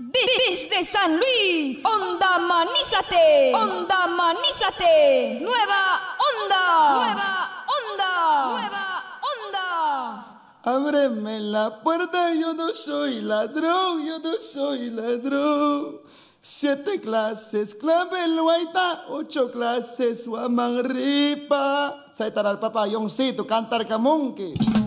Desde San Luis, Onda Manízate, Onda Manízate, Nueva Onda, Nueva Onda, Nueva Onda. Ábreme la puerta, yo no soy ladrón, yo no soy ladrón. 7 clases, clave el guaita, 8 clases, guamanripa. Sa itaral papayong si, tu cantar kamunki.